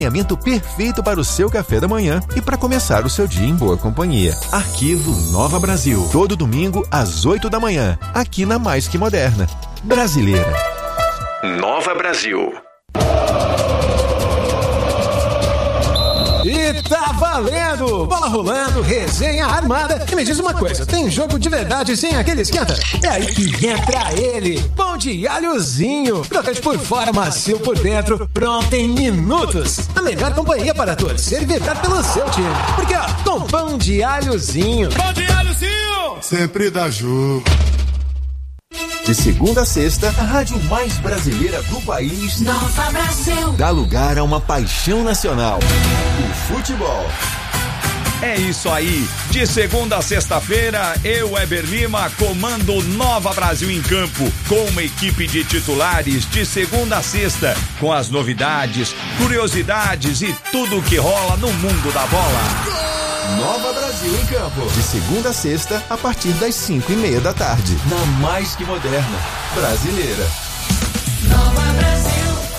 Alinhamento perfeito para o seu café da manhã e para começar o seu dia em boa companhia. Arquivo Nova Brasil. Todo domingo às 8 da manhã, aqui na Mais Que Moderna. Brasileira. Nova Brasil. E tá valendo! Bola rolando, resenha armada. E me diz uma coisa, tem jogo de verdade sem aquele esquenta? É aí que entra ele, pão de alhozinho. Crocante por fora, macio por dentro, pronto em minutos. A melhor companhia para torcer e vibrar pelo seu time. Porque ó, com pão de alhozinho. Pão de alhozinho! Sempre dá jogo. De segunda a sexta, a rádio mais brasileira do país, Nova Brasil, dá lugar a uma paixão nacional, o futebol. É isso aí, de segunda a sexta-feira, eu, Weber Lima, comando Nova Brasil em campo, com uma equipe de titulares de segunda a sexta, com as novidades, curiosidades e tudo o que rola no mundo da bola. Nova Brasil em campo, de segunda a sexta, a partir das 5:30 da tarde, na Mais Que Moderna, Brasileira. Nova Brasil.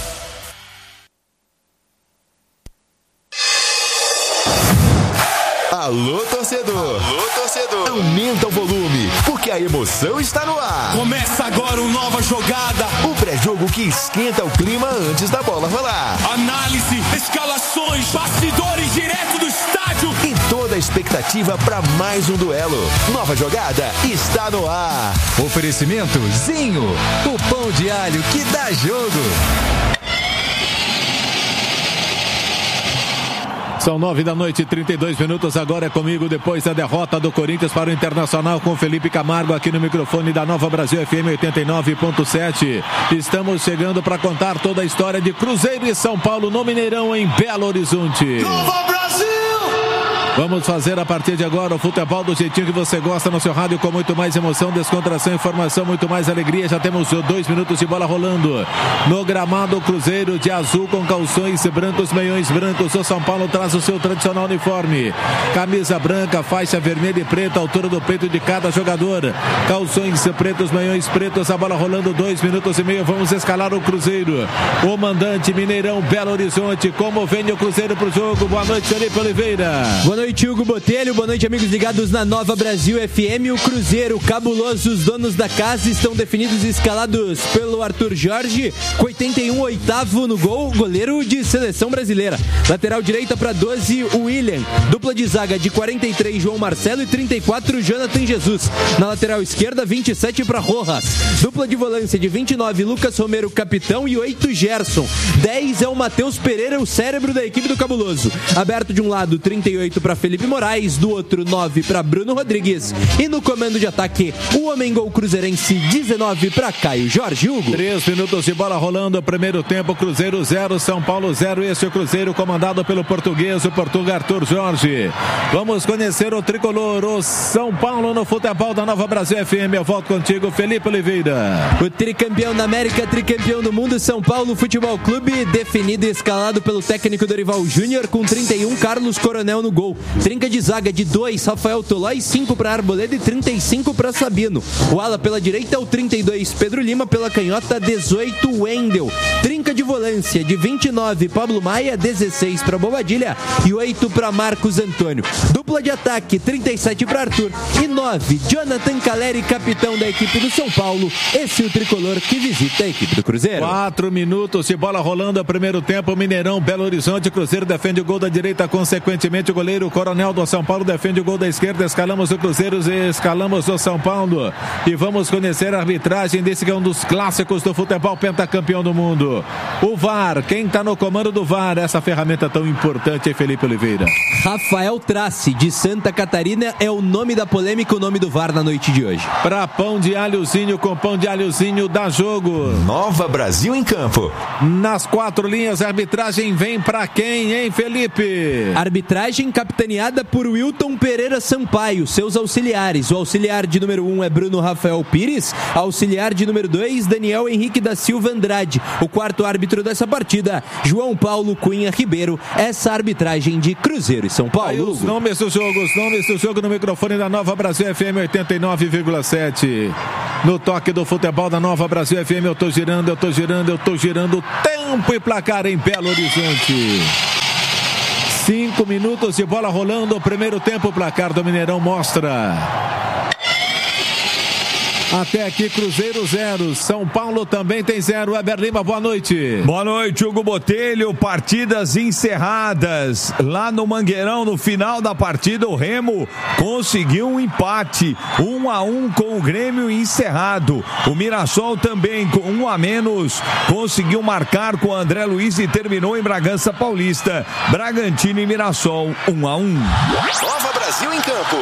Alô, torcedor! Alô, torcedor! Aumenta o volume, porque a emoção está no ar. Começa agora uma nova jogada. O pré-jogo que esquenta o clima antes da bola rolar. Análise, escalações, bastidores direto do estádio. E toda a expectativa para mais um duelo. Nova jogada está no ar. Oferecimento Zinho, o pão de alho que dá jogo. São 9h32, agora é comigo, depois da derrota do Corinthians para o Internacional, com Felipe Camargo aqui no microfone da Nova Brasil FM 89.7. Estamos chegando para contar toda a história de Cruzeiro e São Paulo no Mineirão, em Belo Horizonte. Nova Brasil! Vamos fazer a partir de agora o futebol do jeitinho que você gosta no seu rádio, com muito mais emoção, descontração, informação, muito mais alegria. Já temos 2 minutos de bola rolando. No gramado, Cruzeiro de azul com calções brancos, meiões brancos. O São Paulo traz o seu tradicional uniforme. Camisa branca, faixa vermelha e preta, altura do peito de cada jogador. Calções pretos, meiões pretos, a bola rolando, 2 minutos e meio. Vamos escalar o Cruzeiro. O mandante Mineirão, Belo Horizonte. Como vem o Cruzeiro pro jogo? Boa noite, Felipe Oliveira. Boa noite, Hugo Botelho. Boa noite, amigos ligados na Nova Brasil FM. O Cruzeiro, cabulosos donos da casa, estão definidos e escalados pelo Arthur Jorge, com 81, oitavo no gol, goleiro de seleção brasileira. Lateral direita para 12, o William. Dupla de zaga de 43, João Marcelo, e 34, Jonathan Jesus. Na lateral esquerda, 27 para Rojas. Dupla de volância de 29, Lucas Romero, capitão, e 8, Gerson. 10 é o Matheus Pereira, o cérebro da equipe do cabuloso. Aberto de um lado, 38 para Felipe Moraes, do outro 9 para Bruno Rodrigues, e no comando de ataque o homem gol cruzeirense, 19 para Caio Jorge. Hugo. 3 minutos de bola rolando, primeiro tempo, Cruzeiro 0, São Paulo 0. Esse é o Cruzeiro comandado pelo português, o Portuga Arthur Jorge. Vamos conhecer o tricolor, o São Paulo, no futebol da Nova Brasil FM. Eu volto contigo, Felipe Oliveira. O tricampeão da América, tricampeão do mundo, São Paulo Futebol Clube, definido e escalado pelo técnico Dorival Júnior, com 31, Carlos Coronel no gol. Trinca de zaga de 2, Rafael Tolói, 5 para Arboleda e 35 para Sabino. O ala pela direita é o 32, Pedro Lima, pela canhota, 18, Wendel. Trinca de volância de 29, Pablo Maia, 16 para Bobadilha e 8 para Marcos Antônio. Dupla de ataque, 37 para Arthur e 9, Jonathan Caleri, capitão da equipe do São Paulo. Esse é o tricolor que visita a equipe do Cruzeiro. 4 minutos de bola rolando, primeiro tempo, Mineirão, Belo Horizonte. Cruzeiro defende o gol da direita, consequentemente o goleiro Coronel do São Paulo defende o gol da esquerda. Escalamos o Cruzeiro e escalamos o São Paulo, e vamos conhecer a arbitragem desse que é um dos clássicos do futebol, pentacampeão do mundo. O VAR, quem está no comando do VAR, essa ferramenta tão importante, é Felipe Oliveira. Rafael Trace, de Santa Catarina, é o nome da polêmica, o nome do VAR na noite de hoje. Para pão de alhozinho, com pão de alhozinho dá jogo. Nova Brasil em campo. Nas 4 linhas, a arbitragem vem para quem, hein, Felipe? Arbitragem capitaneada por Wilton Pereira Sampaio, seus auxiliares. O auxiliar de número 1 é Bruno Rafael Pires, auxiliar de número 2, Daniel Henrique da Silva Andrade. O quarto quarto árbitro dessa partida, João Paulo Cunha Ribeiro. Essa arbitragem de Cruzeiro e São Paulo. Aí os nomes do jogo no microfone da Nova Brasil FM 89,7. No toque do futebol da Nova Brasil FM, eu tô girando. Tempo e placar em Belo Horizonte. 5 minutos de bola rolando. O primeiro tempo, o placar do Mineirão mostra. Até aqui, Cruzeiro 0, São Paulo também tem 0. Weber Lima, boa noite. Boa noite, Hugo Botelho. Partidas encerradas. Lá no Mangueirão, no final da partida, o Remo conseguiu um empate. 1-1 com o Grêmio encerrado. O Mirassol também, com 1 a menos, conseguiu marcar com o André Luiz e terminou em Bragança Paulista. Bragantino e Mirassol, 1-1. Nova Brasil em campo.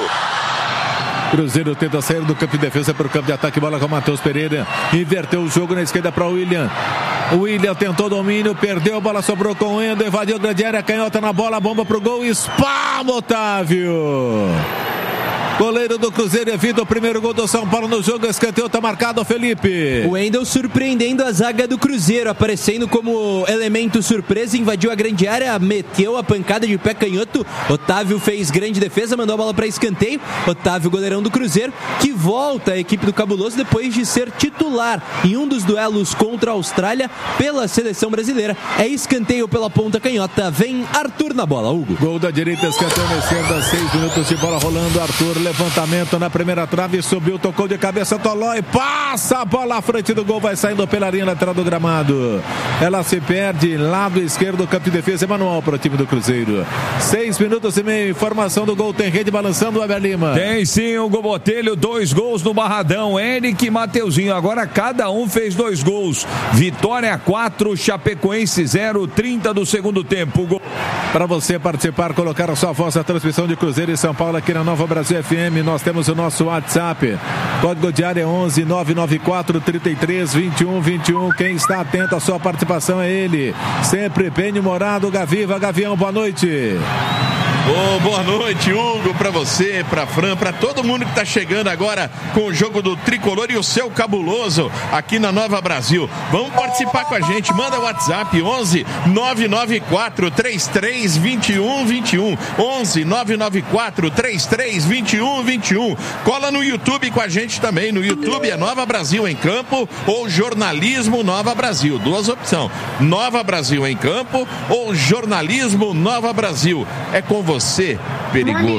Cruzeiro tenta sair do campo de defesa para o campo de ataque. Bola com o Matheus Pereira. Inverteu o jogo na esquerda para o William. O William tentou domínio, perdeu a bola, sobrou com o Endo, evadiu grande área, canhota na bola, bomba pro gol, espalma Otávio. Goleiro do Cruzeiro evita o primeiro gol do São Paulo no jogo. Escanteio tá marcado, Felipe. O Wendel surpreendendo a zaga do Cruzeiro, aparecendo como elemento surpresa, invadiu a grande área, meteu a pancada de pé canhoto. Otávio fez grande defesa, mandou a bola para escanteio. Otávio, goleirão do Cruzeiro, que volta à equipe do Cabuloso depois de ser titular em um dos duelos contra a Austrália pela seleção brasileira. É escanteio pela ponta canhota. Vem Arthur na bola, Hugo. Gol da direita, escanteio na esquerda, 6 minutos de bola rolando. Arthur, levantamento na primeira trave, subiu, tocou de cabeça, Tolói, passa a bola à frente do gol, vai saindo pela linha lateral do gramado. Ela se perde, lado esquerdo, campo de defesa, é manual para o time do Cruzeiro. 6 minutos e meio, informação do gol, tem rede balançando, o Weber Lima. Tem sim, o Hugo Botelho, 2 gols no Barradão, Henrique e Mateuzinho, agora cada um fez 2 gols. Vitória 4, Chapecoense 0, 30 do segundo tempo. Para você participar, colocar a sua voz na transmissão de Cruzeiro e São Paulo aqui na Nova Brasil FM, nós temos o nosso WhatsApp, código de área 11 994 33 21 21. Quem está atento à sua participação é ele, sempre bem humorado, Gaviva. Gavião, boa noite. Boa noite, Hugo, pra você, pra Fran, pra todo mundo que tá chegando agora com o jogo do Tricolor e o seu Cabuloso aqui na Nova Brasil. Vamos participar com a gente, manda o WhatsApp 11 994 33 21 21, 11 994 33 21 21. Cola no YouTube com a gente também, no YouTube é Nova Brasil em Campo ou Jornalismo Nova Brasil, 2 opções, Nova Brasil em Campo ou Jornalismo Nova Brasil, é com você, perigoso.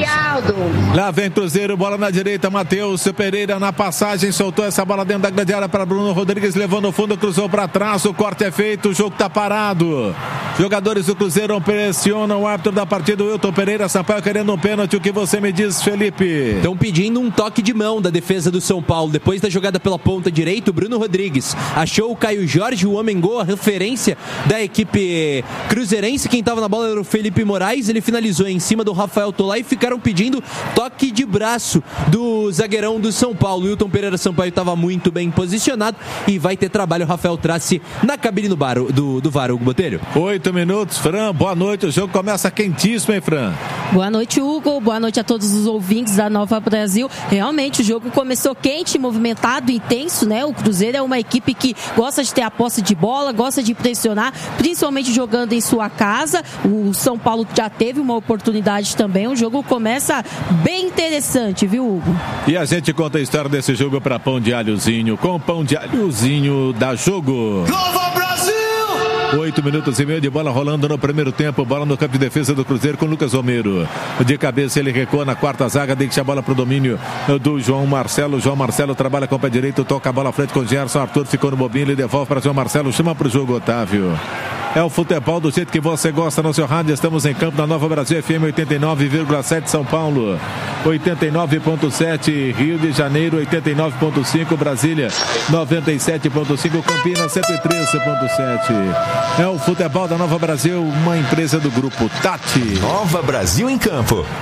Lá vem Cruzeiro, bola na direita, Matheus Pereira na passagem, soltou essa bola dentro da grande área para Bruno Rodrigues, levando o fundo, cruzou para trás, o corte é feito, o jogo tá parado. Jogadores do Cruzeiro pressionam o árbitro da partida, o Wilton Pereira, Sampaio querendo um pênalti, o que você me diz, Felipe? Estão pedindo um toque de mão da defesa do São Paulo, depois da jogada pela ponta direita, o Bruno Rodrigues achou o Caio Jorge, o homem gol, a referência da equipe cruzeirense, quem estava na bola era o Felipe Moraes, ele finalizou em cima do Rafael Tolá e ficaram pedindo toque de braço do zagueirão do São Paulo. Wilton Pereira Sampaio estava muito bem posicionado e vai ter trabalho Rafael Trace na cabine do VAR, Hugo Botelho. 8 minutos, Fran, boa noite, o jogo começa quentíssimo, hein, Fran? Boa noite, Hugo, boa noite a todos os ouvintes da Nova Brasil. Realmente o jogo começou quente, movimentado, intenso, né? O Cruzeiro é uma equipe que gosta de ter a posse de bola, gosta de pressionar, principalmente jogando em sua casa. O São Paulo já teve uma oportunidade também. O jogo começa bem interessante, viu, Hugo? E a gente conta a história desse jogo para Pão de Alhozinho, com Pão de Alhozinho da Jogo. Nova Brasil! 8 minutos e meio de bola rolando no primeiro tempo, bola no campo de defesa do Cruzeiro com Lucas Romero. De cabeça ele recua na quarta zaga, deixa a bola pro domínio do João Marcelo. João Marcelo trabalha com o pé direito, toca a bola à frente com o Gerson. Arthur ficou no bobinho, ele devolve para João Marcelo, chama pro jogo Otávio. É o futebol do jeito que você gosta no seu rádio. Estamos em campo na Nova Brasil FM 89,7 São Paulo, 89,7 Rio de Janeiro, 89,5 Brasília, 97,5 Campinas, 103,7. É o futebol da Nova Brasil, uma empresa do grupo Tati. Nova Brasil em campo.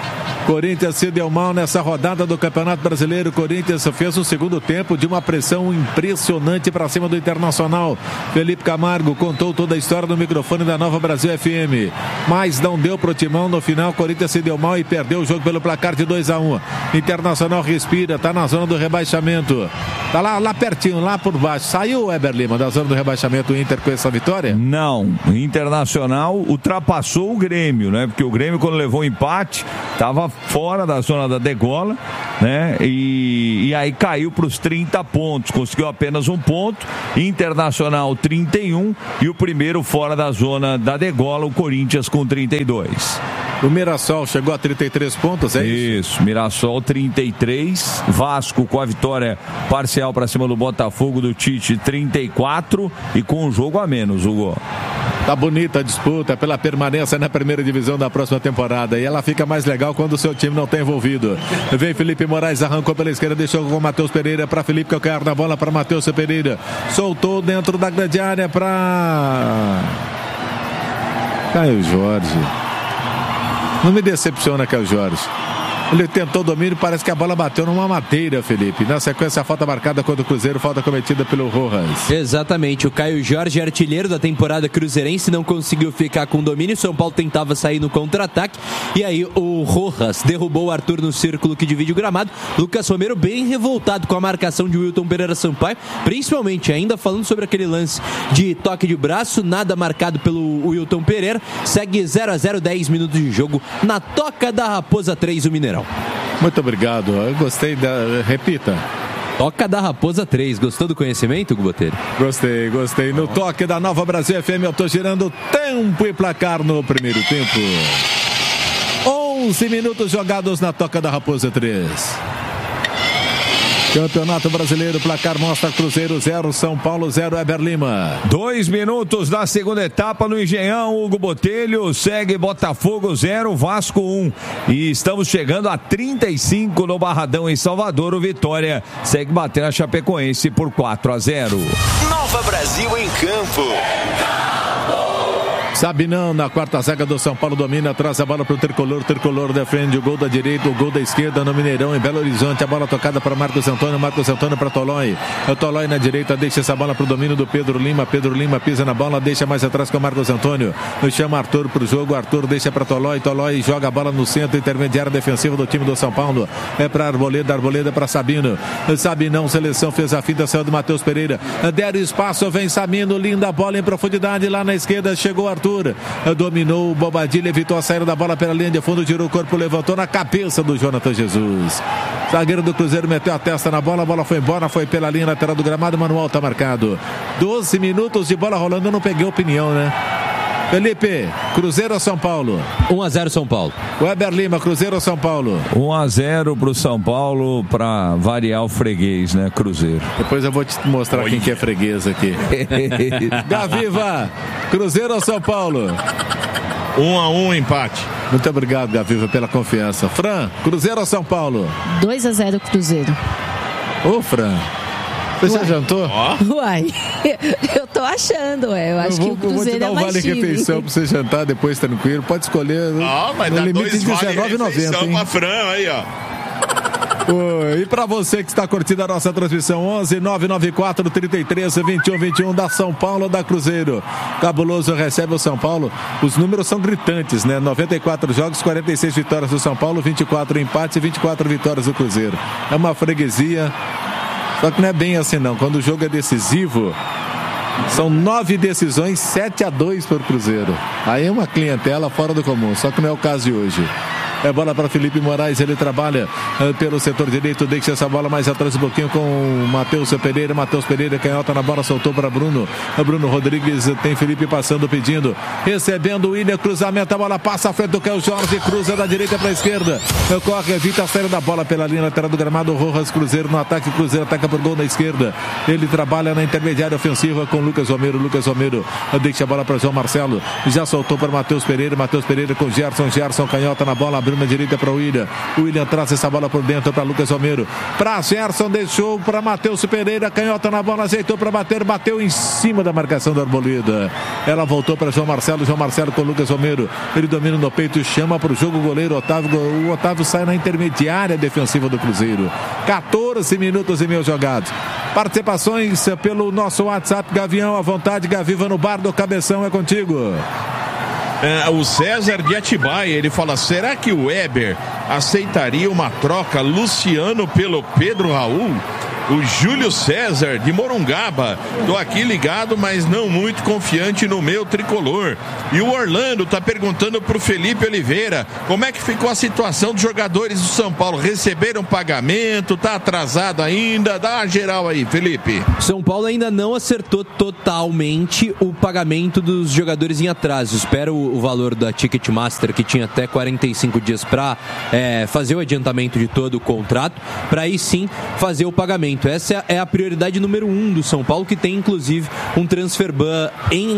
Corinthians se deu mal nessa rodada do Campeonato Brasileiro. Corinthians fez um segundo tempo de uma pressão impressionante para cima do Internacional. Felipe Camargo contou toda a história no microfone da Nova Brasil FM. Mas não deu pro Timão no final. Corinthians se deu mal e perdeu o jogo pelo placar de 2-1. Internacional respira, tá na zona do rebaixamento. Tá lá pertinho, lá por baixo. Saiu o Eber Lima da zona do rebaixamento, o Inter, com essa vitória? Não, o Internacional ultrapassou o Grêmio, né? Porque o Grêmio, quando levou o empate, estava fora da zona da degola, né? E aí caiu para os 30 pontos, conseguiu apenas um ponto. Internacional 31 e o primeiro fora da zona da degola, o Corinthians com 32. O Mirassol chegou a 33 pontos, é isso? Isso, Mirassol 33, Vasco com a vitória parcial para cima do Botafogo do Tite 34 e com um jogo a menos, Hugo. Tá bonita a disputa pela permanência na primeira divisão da próxima temporada e ela fica mais legal quando o seu time não está envolvido. Vem Felipe Moraes, arrancou pela esquerda, deixou com o Matheus Pereira para Felipe Calcaia na bola para Matheus Pereira. Soltou dentro da grande área para Caio Jorge. Não me decepciona, Caio Jorge. Ele tentou o domínio, parece que a bola bateu numa madeira, Felipe. Na sequência, a falta marcada contra o Cruzeiro, falta cometida pelo Rojas. Exatamente, o Caio Jorge, artilheiro da temporada cruzeirense, não conseguiu ficar com o domínio. São Paulo tentava sair no contra-ataque e aí o Rojas derrubou o Arthur no círculo que divide o gramado. Lucas Romero bem revoltado com a marcação de Wilton Pereira Sampaio, principalmente ainda falando sobre aquele lance de toque de braço, nada marcado pelo Wilton Pereira. Segue 0-0, 10 minutos de jogo na Toca da Raposa 3, o Mineirão. Muito obrigado, eu gostei da... Repita. Toca da Raposa 3, gostou do conhecimento, Guboteiro? Gostei. No toque da Nova Brasil FM, eu tô girando tempo e placar no primeiro tempo. 11 minutos jogados na Toca da Raposa 3. Campeonato Brasileiro, placar mostra Cruzeiro 0, São Paulo 0, Eber Lima. 2 minutos da segunda etapa no Engenhão, Hugo Botelho, segue Botafogo 0, Vasco 1. E estamos chegando a 35 no Barradão em Salvador, o Vitória segue batendo a Chapecoense por 4-0. Nova Brasil em campo. Sabinão na quarta zaga do São Paulo domina, traz a bola para o Tricolor defende o gol da direita, o gol da esquerda no Mineirão, em Belo Horizonte, a bola tocada para Marcos Antônio para Tolói, o Tolói na direita, deixa essa bola para o domínio do Pedro Lima pisa na bola, deixa mais atrás com o Marcos Antônio, chama Arthur para o jogo, Arthur deixa para Tolói joga a bola no centro, intermediário defensivo do time do São Paulo, é para Arboleda para Sabino, Sabinão, seleção, fez a finta, saiu do Matheus Pereira, deram espaço, vem Sabino, linda bola em profundidade, lá na esquerda, chegou Arthur, dominou o Bobadilha, evitou a saída da bola pela linha de fundo, tirou o corpo, levantou na cabeça do Jonathan Jesus. Zagueiro do Cruzeiro meteu a testa na bola, a bola foi embora, foi pela linha lateral do gramado, Manuel tá marcado. 12 minutos de bola rolando, eu não peguei opinião, né? Felipe, Cruzeiro ou São Paulo? 1-0 São Paulo. Weber Lima, Cruzeiro ou São Paulo? 1-0 pro São Paulo, pra variar o freguês, né? Cruzeiro. Depois eu vou te mostrar quem que é freguês aqui. Gaviva, Cruzeiro ou São Paulo? 1-1, empate. Muito obrigado, Gaviva, pela confiança. Fran, Cruzeiro ou São Paulo? 2-0 Cruzeiro. Ô, Fran, você já jantou? Uai, eu tô achando, eu acho que o Cruzeiro é mais time. Eu vou te dar um vale-refeição pra você jantar depois, tranquilo. Pode escolher. Mas dá limite de R$19,90. Pra Fran, aí, ó. E para você que está curtindo a nossa transmissão, 11 994 33 21 21 da São Paulo, da Cruzeiro. Cabuloso recebe o São Paulo. Os números são gritantes, né? 94 jogos, 46 vitórias do São Paulo, 24 empates e 24 vitórias do Cruzeiro. É uma freguesia. Só que não é bem assim, não. Quando o jogo é decisivo, são 9 decisões, 7-2 para o Cruzeiro. Aí é uma clientela fora do comum, só que não é o caso de hoje. É bola para Felipe Moraes, ele trabalha pelo setor direito, deixa essa bola mais atrás um pouquinho com o Matheus Pereira, canhota na bola, soltou para Bruno Rodrigues, tem Felipe passando, pedindo, recebendo o William, cruzamento, a bola passa à frente do Caio Jorge, cruza da direita para a esquerda, corre, evita a saída da bola pela linha lateral do gramado, Rojas, Cruzeiro no ataque, Cruzeiro ataca por gol na esquerda, ele trabalha na intermediária ofensiva com Lucas Romero, deixa a bola para João Marcelo, já soltou para Matheus Pereira com Gerson, canhota na bola, abriu na direita para o William. O William traz essa bola por dentro para Lucas Romero. Para Gerson, deixou para Matheus Pereira. Canhota na bola, ajeitou para bater. Bateu em cima da marcação da Arboleda. Ela voltou para João Marcelo. João Marcelo com Lucas Romero. Ele domina no peito, chama para o jogo o goleiro Otávio. O Otávio sai na intermediária defensiva do Cruzeiro. 14 minutos e meio jogados. Participações pelo nosso WhatsApp. Gavião, à vontade. Gaviva no bar do Cabeção, é contigo. O César de Atibaia, ele fala: será que o Weber aceitaria uma troca Luciano pelo Pedro Raul? O Júlio César de Morungaba: tô aqui ligado, mas não muito confiante no meu tricolor. E o Orlando tá perguntando pro Felipe Oliveira como é que ficou a situação dos jogadores do São Paulo. Receberam pagamento? Tá atrasado ainda? Dá uma geral aí, Felipe. São Paulo ainda não acertou totalmente o pagamento dos jogadores em atraso. Espera o valor da Ticketmaster, que tinha até 45 dias para fazer o adiantamento de todo o contrato, para aí sim fazer o pagamento. Essa é a prioridade número 1 do São Paulo, que tem inclusive um transfer ban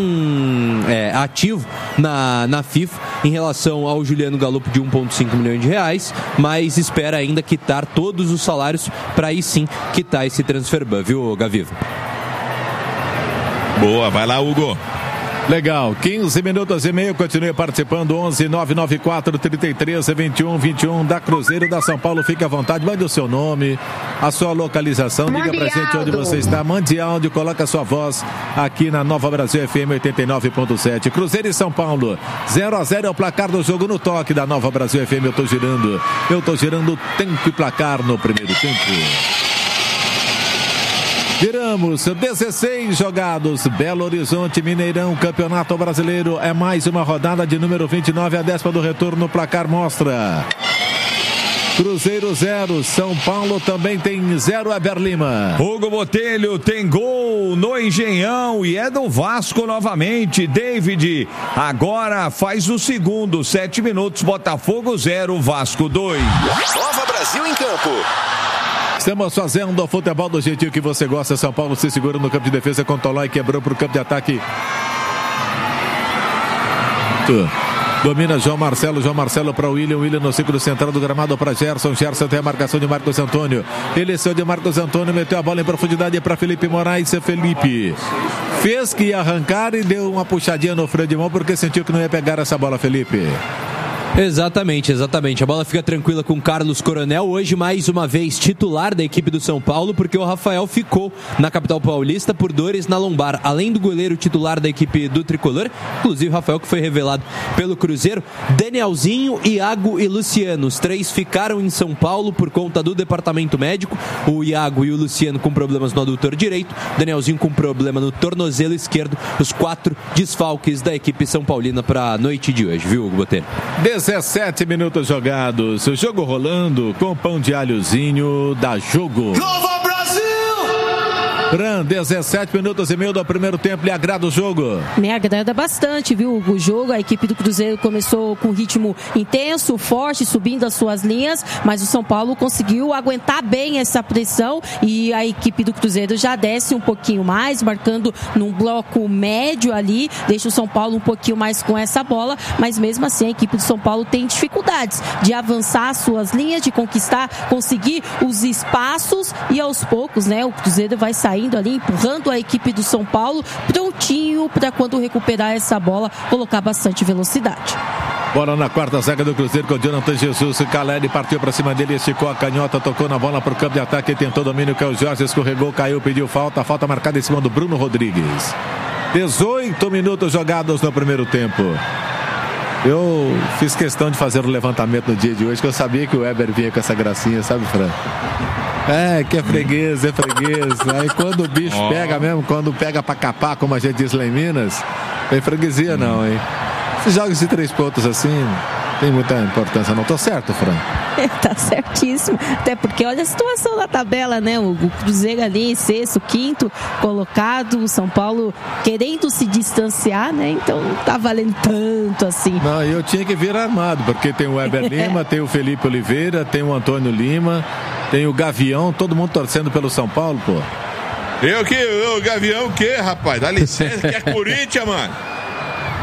ativo na FIFA em relação ao Juliano Galopo de 1,5 milhões de reais, mas espera ainda quitar todos os salários para aí sim quitar esse transfer ban, viu, Gaviva? Boa, vai lá, Hugo. Legal, 15 minutos e meio, continue participando, 11 994 33 21 21 da Cruzeiro da São Paulo. Fique à vontade, mande o seu nome, a sua localização, diga pra gente onde você está, mande áudio, coloca a sua voz aqui na Nova Brasil FM 89.7. Cruzeiro e São Paulo, 0-0 é o placar do jogo no toque da Nova Brasil FM. Eu tô girando tempo e placar no primeiro tempo. Viramos 16 jogados. Belo Horizonte, Mineirão, Campeonato Brasileiro. É mais uma rodada de número 29, a 10ª do retorno. O placar mostra Cruzeiro 0, São Paulo também tem 0, Eber Lima. Hugo Botelho tem gol no Engenhão e é do Vasco novamente. David agora faz o segundo, 7 minutos, Botafogo 0, Vasco 2. Nova Brasil em campo. Estamos fazendo o futebol do jeitinho que você gosta. São Paulo se segura no campo de defesa com Tolói, quebrou para o campo de ataque. Domina João Marcelo para o William no círculo central do gramado para Gerson tem a marcação de Marcos Antônio. Ele saiu de Marcos Antônio, meteu a bola em profundidade para Felipe Moraes. Felipe fez que ia arrancar e deu uma puxadinha no freio de mão porque sentiu que não ia pegar essa bola, Felipe. Exatamente. A bola fica tranquila com Carlos Coronel, hoje mais uma vez titular da equipe do São Paulo, porque o Rafael ficou na capital paulista por dores na lombar. Além do goleiro titular da equipe do Tricolor, inclusive o Rafael, que foi revelado pelo Cruzeiro, Danielzinho, Iago e Luciano. Os 3 ficaram em São Paulo por conta do departamento médico. O Iago e o Luciano com problemas no adutor direito, Danielzinho com problema no tornozelo esquerdo. Os 4 desfalques da equipe são paulina para a noite de hoje, viu, Hugo Botelho? 17 minutos jogados, o jogo rolando com pão de alhozinho da Jogo. Nova Brasil! Fran, 17 minutos e meio do primeiro tempo, lhe agrada o jogo? Me agrada bastante, viu, o jogo. A equipe do Cruzeiro começou com ritmo intenso, forte, subindo as suas linhas, mas o São Paulo conseguiu aguentar bem essa pressão e a equipe do Cruzeiro já desce um pouquinho mais, marcando num bloco médio ali, deixa o São Paulo um pouquinho mais com essa bola, mas mesmo assim a equipe do São Paulo tem dificuldades de avançar as suas linhas, de conquistar, conseguir os espaços e aos poucos, né, o Cruzeiro vai saindo ali, empurrando a equipe do São Paulo, prontinho para quando recuperar essa bola, colocar bastante velocidade. Bola na quarta zaga do Cruzeiro com o Jonathan Jesus. Caleri partiu para cima dele, esticou a canhota, tocou na bola para o campo de ataque, tentou domínio, que é o Jorge, escorregou, caiu, pediu falta marcada em cima do Bruno Rodrigues. 18 minutos jogados no primeiro tempo. Eu fiz questão de fazer o levantamento no dia de hoje, que eu sabia que o Weber vinha com essa gracinha, sabe, Fran? Que é freguês. Aí quando o bicho pega mesmo, quando pega pra capar, como a gente diz lá em Minas, tem freguesia não, hein? Se joga de 3 pontos assim, tem muita importância, não. Tô certo, Fran? Tá certíssimo, até porque olha a situação da tabela, né? O Cruzeiro ali em 6º, 5º colocado, o São Paulo querendo se distanciar, né? Então não tá valendo tanto assim. Não, eu tinha que vir armado, porque tem o Weber Lima, tem o Felipe Oliveira, tem o Antônio Lima, tem o Gavião, todo mundo torcendo pelo São Paulo, pô. O Gavião o quê, rapaz? Dá licença, que é Corinthians, mano.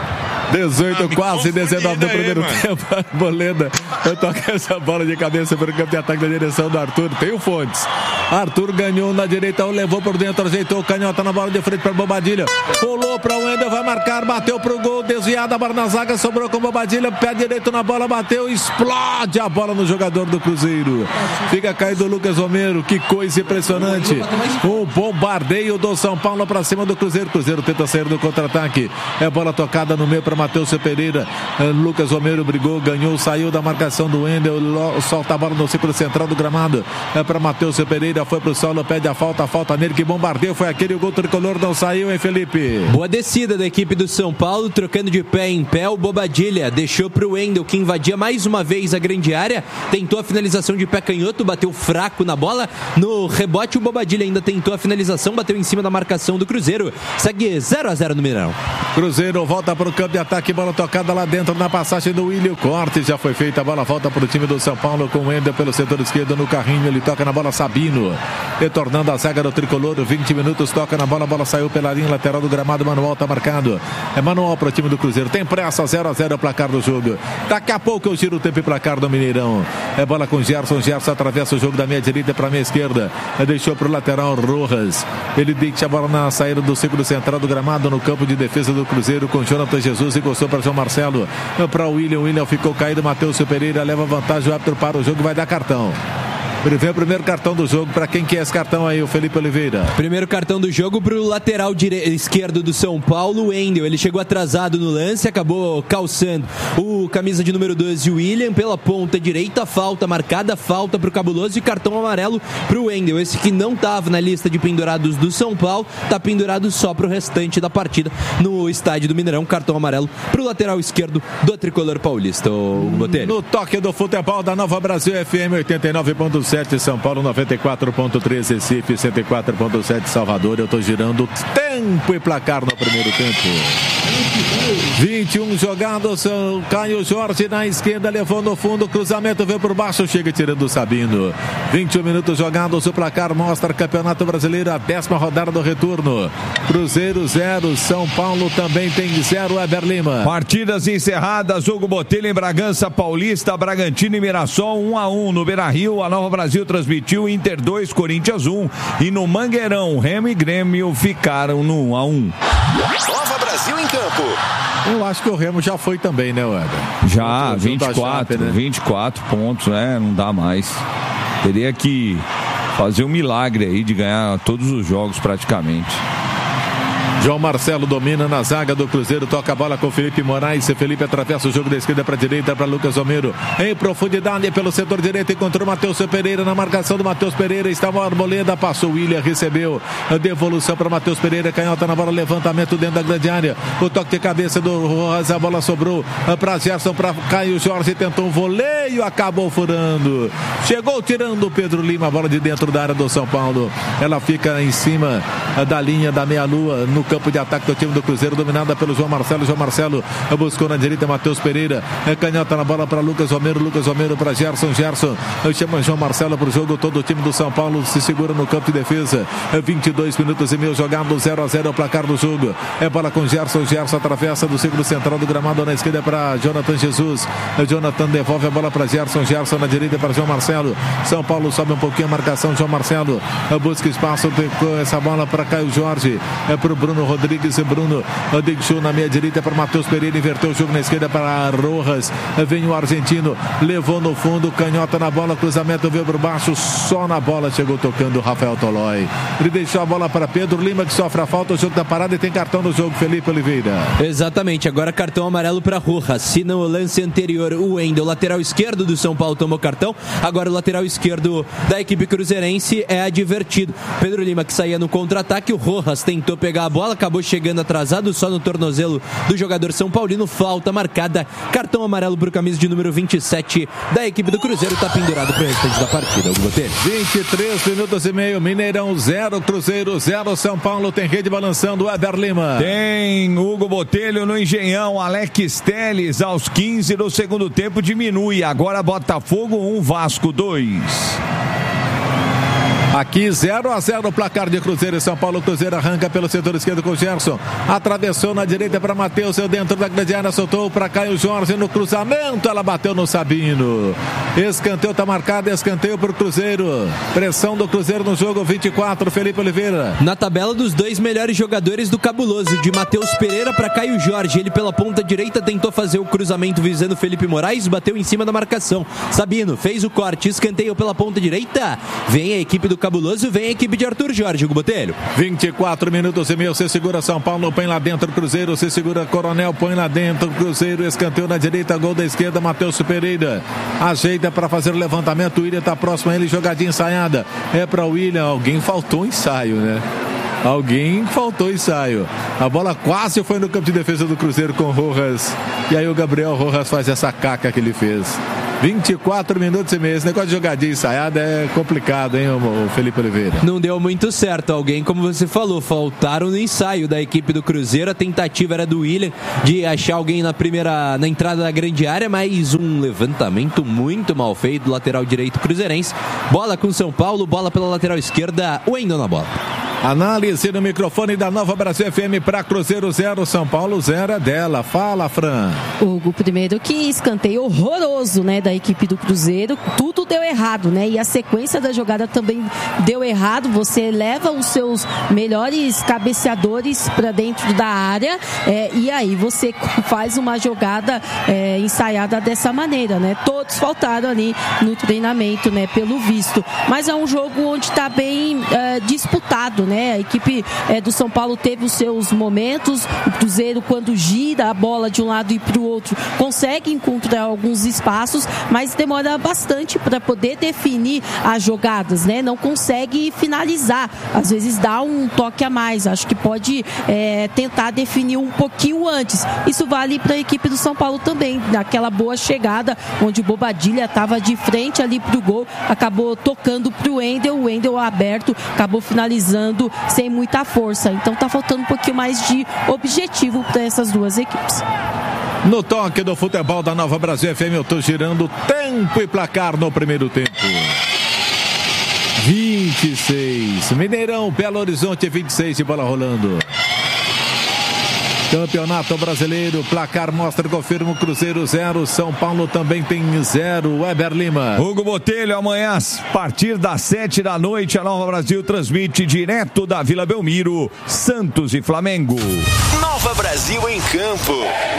18, quase 19 do primeiro tempo. Arboleda, eu toquei essa bola de cabeça pelo campo de ataque da direção do Arthur. Tem o Fontes. Arthur ganhou na direita, levou por dentro, ajeitou o canhota na bola de frente para Bobadilha. Rolou para o Wendel, vai marcar, bateu pro gol, desviada a bola na zaga, sobrou com Bobadilha, pé direito na bola, bateu, explode a bola no jogador do Cruzeiro. Fica caído o Lucas Romero, que coisa impressionante. Um bombardeio do São Paulo para cima do Cruzeiro. Cruzeiro tenta sair do contra-ataque. É bola tocada no meio para Matheus Pereira. Lucas Romero brigou, ganhou, saiu da marcação do Wendel, solta a bola no círculo central do gramado. É para Matheus Pereira, foi pro solo, pede a falta nele, que bombardeio foi aquele, o gol tricolor não saiu, hein, Felipe? Boa descida da equipe do São Paulo, trocando de pé em pé, o Bobadilha deixou pro Wendel, que invadia mais uma vez a grande área, tentou a finalização de pé canhoto, bateu fraco na bola, no rebote o Bobadilha ainda tentou a finalização, bateu em cima da marcação do Cruzeiro, segue 0-0 no Mineirão. Cruzeiro volta pro campo de ataque, bola tocada lá dentro na passagem do William, corte já foi feita, a bola volta pro time do São Paulo com o Wendel pelo setor esquerdo no carrinho, ele toca na bola Sabino, retornando a zaga do tricolor, 20 minutos, toca na bola, a bola saiu pela linha lateral do gramado, Manuel tá marcado, é manual pro time do Cruzeiro, tem pressa, 0-0 o placar do jogo, daqui a pouco eu giro o tempo e placar do Mineirão, é bola com Gerson atravessa o jogo da minha direita para minha esquerda, deixou pro lateral Rojas, ele deixa a bola na saída do círculo central do gramado, no campo de defesa do Cruzeiro com Jonathan Jesus, e gostou para João Marcelo, para o William ficou caído, Matheus Pereira leva vantagem, o árbitro para o jogo, vai dar cartão. Vem o primeiro cartão do jogo, para quem que é esse cartão aí, o Felipe Oliveira? Primeiro cartão do jogo pro lateral esquerdo do São Paulo, o Wendel. Ele chegou atrasado no lance, acabou calçando o camisa de número 12, o William, pela ponta direita, falta marcada, falta pro Cabuloso e cartão amarelo pro Wendel. Esse que não tava na lista de pendurados do São Paulo, tá pendurado só pro restante da partida no estádio do Mineirão, cartão amarelo pro lateral esquerdo do tricolor paulista, o Botelho. No toque do futebol da Nova Brasil FM 89.7 São Paulo, 94.3 Recife, 104.7 Salvador. Eu tô girando tempo e placar no primeiro tempo. 21 jogados, Caio Jorge na esquerda, levou no fundo, cruzamento veio por baixo, chega tirando o Sabino. 21 minutos jogados, o placar mostra Campeonato Brasileiro, a 10ª rodada do retorno. Cruzeiro 0, São Paulo também tem 0, Eber Lima. Partidas encerradas, Hugo Botelho em Bragança Paulista, Bragantino e Mirassol 1-1 no Beira-Rio, a Nova Brasil transmitiu Inter 2, Corinthians 1 e no Mangueirão, Remo e Grêmio ficaram no 1-1. Nova Brasil em campo. Eu acho que o Remo já foi também, né, Weber? Já, 24 pontos, né? Não dá mais. Teria que fazer um milagre aí de ganhar todos os jogos praticamente. João Marcelo domina na zaga do Cruzeiro, toca a bola com Felipe Moraes, Felipe atravessa o jogo da esquerda para a direita, para Lucas Romero, em profundidade pelo setor direito, encontrou Matheus Pereira, na marcação do Matheus Pereira, estava a Arboleda, passou o William, recebeu a devolução para Matheus Pereira, canhota na bola, levantamento dentro da grande área, o toque de cabeça do Rojas, a bola sobrou para Gerson, para Caio Jorge, tentou um voleio, acabou furando, chegou tirando o Pedro Lima, a bola de dentro da área do São Paulo, ela fica em cima da linha da meia-lua, no campo de ataque do time do Cruzeiro, dominada pelo João Marcelo buscou na direita Matheus Pereira, canhota na bola para Lucas Romero para Gerson, chama João Marcelo para o jogo, todo o time do São Paulo se segura no campo de defesa, 22 minutos e meio jogado, 0-0 o placar do jogo, é bola com Gerson atravessa do círculo central do gramado na esquerda para Jonathan Jesus, Jonathan devolve a bola para Gerson na direita para João Marcelo, São Paulo sobe um pouquinho a marcação, João Marcelo busca espaço, essa bola para Caio Jorge, para o Bruno Rodrigues, Bruno deixou na meia direita para Matheus Pereira, inverteu o jogo na esquerda para Rojas, vem o argentino, levou no fundo, canhota na bola, cruzamento veio por baixo, só na bola chegou tocando o Rafael Tolói, ele deixou a bola para Pedro Lima, que sofre a falta, o jogo da parada e tem cartão no jogo, Felipe Oliveira. Exatamente, agora cartão amarelo para Rojas, se no lance anterior o Wendel, lateral esquerdo do São Paulo, tomou cartão, agora o lateral esquerdo da equipe cruzeirense é advertido, Pedro Lima que saía no contra-ataque, o Rojas tentou pegar a bola, acabou chegando atrasado só no tornozelo do jogador São Paulino, falta marcada, cartão amarelo para o camisa de número 27 da equipe do Cruzeiro, está pendurado para o restante da partida. 23 minutos e meio, Mineirão 0, Cruzeiro 0, São Paulo tem rede balançando, Eber Lima. Tem Hugo Botelho no Engenhão, Alex Telles aos 15 do segundo tempo diminui, agora Botafogo 1, Vasco 2. Aqui 0-0 o placar de Cruzeiro e São Paulo. Cruzeiro arranca pelo setor esquerdo com o Gerson. Atravessou na direita para Matheus, dentro da grande área, soltou para Caio Jorge no cruzamento. Ela bateu no Sabino. Escanteio tá marcado, escanteio pro Cruzeiro. Pressão do Cruzeiro no jogo, 24, Felipe Oliveira. Na tabela dos dois melhores jogadores do Cabuloso, de Matheus Pereira para Caio Jorge. Ele pela ponta direita tentou fazer o cruzamento visando Felipe Moraes, bateu em cima da marcação. Sabino fez o corte, escanteio pela ponta direita. Vem a equipe do Cabuloso, vem a equipe de Arthur Jorge, Hugo Botelho. 24 minutos e meio, se segura São Paulo, põe lá dentro Cruzeiro, se segura Coronel, põe lá dentro Cruzeiro, escanteio na direita, gol da esquerda, Matheus Pereira. Ajeita para fazer o levantamento, o William tá próximo a ele, jogadinha ensaiada. É para o William, alguém faltou ensaio, né? Alguém faltou ensaio. A bola quase foi no campo de defesa do Cruzeiro com o Rojas. E aí o Gabriel Rojas faz essa caca que ele fez. 24 minutos e meio. Esse negócio de jogadinha ensaiada é complicado, hein, o Felipe Oliveira? Não deu muito certo. Alguém, como você falou, faltaram no ensaio da equipe do Cruzeiro. A tentativa era do William de achar alguém na entrada da grande área, mas um levantamento muito mal feito do lateral direito cruzeirense. Bola com São Paulo, bola pela lateral esquerda, o Wendel na bola. Análise no microfone da Nova Brasil FM para Cruzeiro 0, São Paulo 0 é dela. Fala, Fran. Hugo, primeiro que escanteio horroroso, né, da equipe do Cruzeiro. Tudo deu errado, né? E a sequência da jogada também deu errado. Você leva os seus melhores cabeceadores para dentro da área e aí você faz uma jogada ensaiada dessa maneira, né? Todos faltaram ali no treinamento, né? Pelo visto. Mas é um jogo onde está bem disputado, né? A equipe do São Paulo teve os seus momentos. O Cruzeiro, quando gira a bola de um lado e para o outro, consegue encontrar alguns espaços, mas demora bastante para poder definir as jogadas, né? Não consegue finalizar. Às vezes dá um toque a mais. Acho que pode tentar definir um pouquinho antes. Isso vale para a equipe do São Paulo também. Naquela boa chegada, onde o Bobadilla estava de frente ali para o gol, acabou tocando para o Wendel aberto, acabou finalizando sem muita força. Então tá faltando um pouquinho mais de objetivo para essas duas equipes. No toque do futebol da Nova Brasil FM, eu tô girando tempo e placar no primeiro tempo. 26. Mineirão, Belo Horizonte 26 de bola rolando. Campeonato Brasileiro, placar mostra, confirma o Cruzeiro 0, São Paulo também tem 0, Weber Lima. Hugo Botelho, amanhã a partir das 7 da noite, a Nova Brasil transmite direto da Vila Belmiro, Santos e Flamengo. Nova Brasil em campo.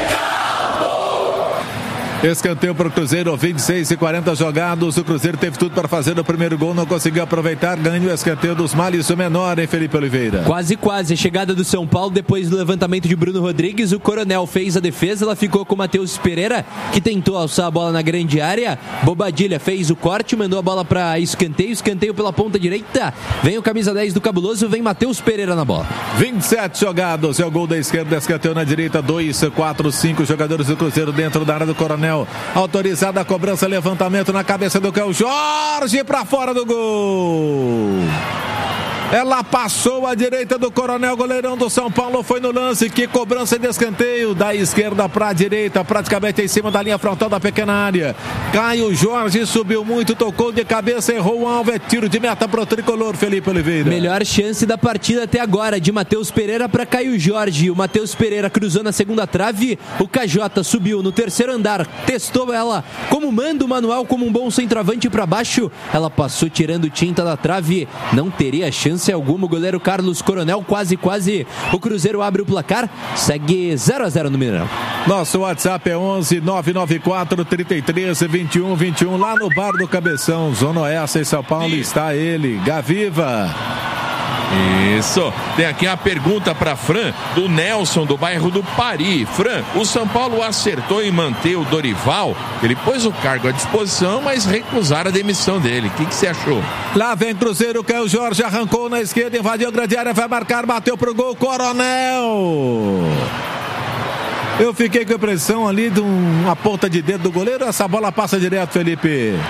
Escanteio para o Cruzeiro, 26 e 40 jogados. O Cruzeiro teve tudo para fazer o primeiro gol, não conseguiu aproveitar. Ganha o escanteio dos males, o menor, hein, Felipe Oliveira? Quase. A chegada do São Paulo depois do levantamento de Bruno Rodrigues. O Coronel fez a defesa, ela ficou com o Matheus Pereira, que tentou alçar a bola na grande área. Bobadilla fez o corte, mandou a bola para escanteio pela ponta direita. Vem o camisa 10 do Cabuloso, vem Matheus Pereira na bola. 27 jogados, é o gol da esquerda, escanteio na direita. 2, 4, 5 jogadores do Cruzeiro dentro da área do Coronel. Autorizada a cobrança, levantamento na cabeça do Caio Jorge para fora do gol. Ela passou à direita do Coronel, goleirão do São Paulo foi no lance. Que cobrança de escanteio da esquerda para a direita, praticamente em cima da linha frontal da pequena área. Caio Jorge subiu muito, tocou de cabeça, errou o alvo, é tiro de meta pro tricolor, Felipe Oliveira. Melhor chance da partida até agora, de Matheus Pereira para Caio Jorge. O Matheus Pereira cruzou na segunda trave, o KJ subiu no terceiro andar, testou ela como manda o manual, como um bom centroavante para baixo. Ela passou tirando tinta da trave, não teria chance alguma. O goleiro Carlos Coronel, quase. O Cruzeiro abre o placar, segue 0-0 no Mineirão. Nosso WhatsApp é 11 994 33 21 21. Lá no Bar do Cabeção, Zona Oeste em São Paulo, está ele, Gaviva. Isso. Tem aqui a pergunta para Fran, do Nelson, do bairro do Pari. Fran, o São Paulo acertou em manter o Dorival? Ele pôs o cargo à disposição, mas recusaram a demissão dele. O que você achou? Lá vem Cruzeiro, Caio Jorge arrancou na esquerda, invadiu a grande área, vai marcar, bateu pro gol, Coronel. Eu fiquei com a impressão ali de uma ponta de dedo do goleiro. Essa bola passa direto, Felipe.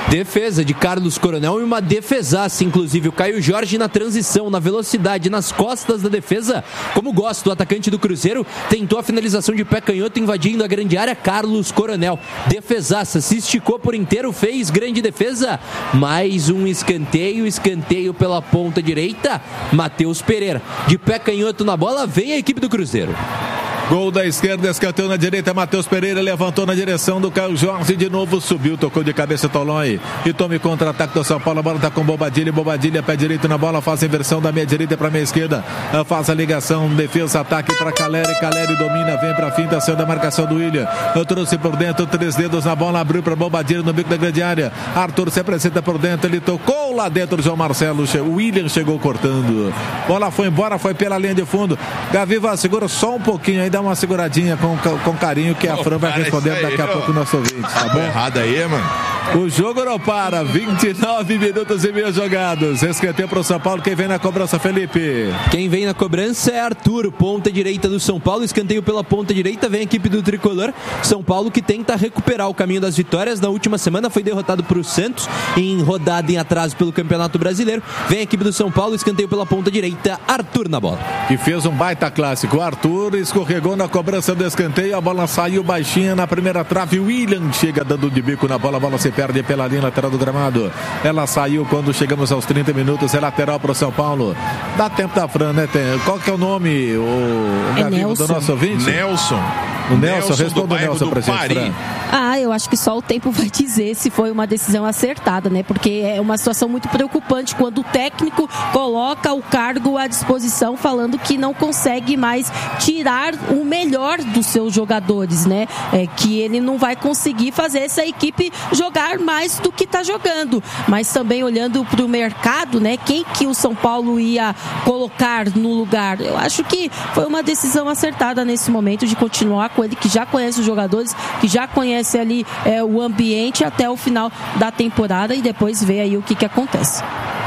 Defesa de Carlos Coronel e uma defesaça, inclusive o Caio Jorge na transição, na velocidade, nas costas da defesa, como gosta o atacante do Cruzeiro, tentou a finalização de pé canhoto invadindo a grande área, Carlos Coronel, defesaça, se esticou por inteiro, fez grande defesa, mais um escanteio pela ponta direita, Matheus Pereira, de pé canhoto na bola, vem a equipe do Cruzeiro. Gol da esquerda, escanteio na direita, Matheus Pereira levantou na direção do Caio Jorge, de novo subiu, tocou de cabeça Tolói e tome contra-ataque do São Paulo, a bola está com Bobadilha, pé direito na bola, faz a inversão da meia direita para meia esquerda, faz a ligação, defesa, ataque para Caleri domina, vem para a finta, saiu da marcação do William, trouxe por dentro, 3 dedos na bola, abriu para Bobadilha no bico da grande área, Arthur se apresenta por dentro, ele tocou lá dentro, João Marcelo, o William chegou cortando, bola foi embora, foi pela linha de fundo, Gaviva segura só um pouquinho, aí dá uma seguradinha com carinho que a Fran vai responder daqui a pouco o nosso ouvinte, tá bom? Errado aí, mano. O jogo não para, 29 minutos e meio jogados, escanteio para o São Paulo, quem vem na cobrança, Felipe? Quem vem na cobrança é Arthur, ponta direita do São Paulo, escanteio pela ponta direita, vem a equipe do Tricolor, São Paulo que tenta recuperar o caminho das vitórias, na última semana foi derrotado para o Santos, em rodada em atraso pelo Campeonato Brasileiro, vem a equipe do São Paulo, escanteio pela ponta direita, Arthur na bola. Que fez um baita clássico, Arthur escorregou na cobrança do escanteio, a bola saiu baixinha na primeira trave, William chega dando de bico na bola, a bola se perde pela linha lateral do gramado, ela saiu quando chegamos aos 30 minutos, é lateral para o São Paulo, dá tempo da Fran, né? Qual que é o nome, o Gavivo do nosso ouvinte? Nelson. O Nelson, responda o Nelson pra gente, Fran. Eu acho que só o tempo vai dizer se foi uma decisão acertada, né? Porque é uma situação muito preocupante quando o técnico coloca o cargo à disposição falando que não consegue mais tirar o melhor dos seus jogadores, né? Que ele não vai conseguir fazer essa equipe jogar mais do que está jogando. Mas também olhando para o mercado, né? Quem que o São Paulo ia colocar no lugar? Eu acho que foi uma decisão acertada nesse momento de continuar com ele, que já conhece os jogadores, que já conhece ali o ambiente até o final da temporada e depois ver aí o que acontece.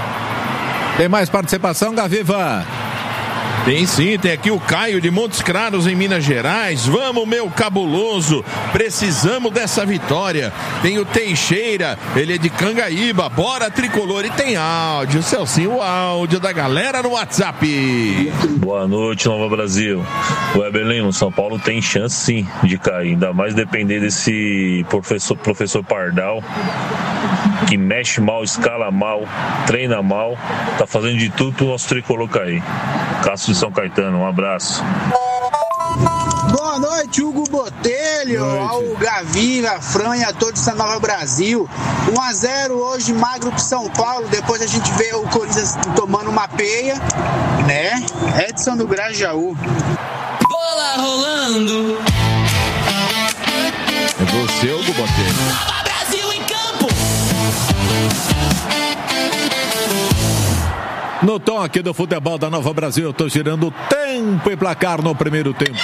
Tem mais participação, Gaviva? Tem sim, tem aqui o Caio de Montes Claros em Minas Gerais. Vamos, meu cabuloso, precisamos dessa vitória. Tem o Teixeira, ele é de Cangaíba, bora Tricolor. E tem áudio, Celcinho, o áudio da galera no WhatsApp. Boa noite, Nova Brasil. O Eberlino, São Paulo tem chance sim de cair, ainda mais depender desse professor Pardal, que mexe mal, escala mal, treina mal, tá fazendo de tudo pro nosso Tricolor cair. Cássio de São Caetano, um abraço. Boa noite, Hugo Botelho, ao Gaviva, a Fran e a todos da Nova Brasil. 1-0 hoje, magro pro São Paulo. Depois a gente vê o Corinthians tomando uma peia, né? Edson do Grajaú. Bola rolando. É você, Hugo Botelho. Nova Brasil em campo. No tom aqui do futebol da Nova Brasil, eu tô girando tempo e placar no primeiro tempo.